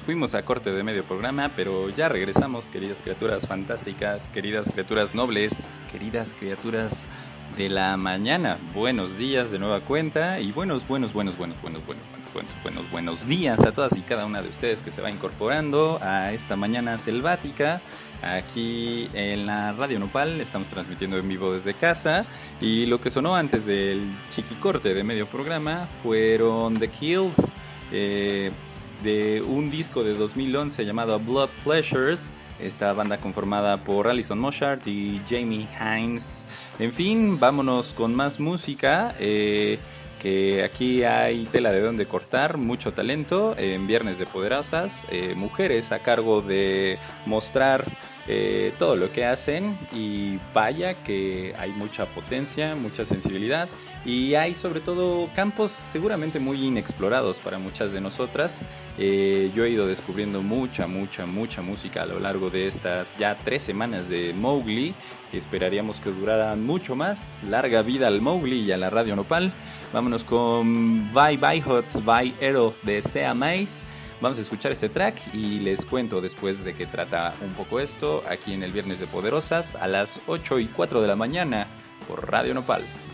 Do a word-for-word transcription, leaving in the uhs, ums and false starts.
fuimos a corte de medio programa, pero ya regresamos, queridas criaturas fantásticas, queridas criaturas nobles, queridas criaturas de la mañana. Buenos días de nueva cuenta y buenos, buenos, buenos, buenos, buenos, buenos, buenos, buenos, buenos, buenos días a todas y cada una de ustedes que se va incorporando a esta mañana selvática. Aquí en la Radio Nopal estamos transmitiendo en vivo desde casa y lo que sonó antes del chiquicorte de medio programa fueron The Kills, eh, de un disco de dos mil once llamado Blood Pleasures, esta banda conformada por Alison Mosshart y Jamie Hines. En fin, vámonos con más música, eh, que aquí hay tela de donde cortar, mucho talento en Viernes de Poderosas, eh, mujeres a cargo de mostrar eh, todo lo que hacen, y vaya que hay mucha potencia, mucha sensibilidad, y hay sobre todo campos seguramente muy inexplorados para muchas de nosotras. Eh, yo he ido descubriendo mucha, mucha, mucha música a lo largo de estas ya tres semanas de Mowgli. Esperaríamos que duraran mucho más. Larga vida al Mowgli y a la Radio Nopal. Vámonos con Bye Bye Hots Bye Ero de Sea Maze. Vamos a escuchar este track y les cuento después de qué trata un poco esto aquí en el Viernes de Poderosas a las ocho y cuatro de la mañana por Radio Nopal.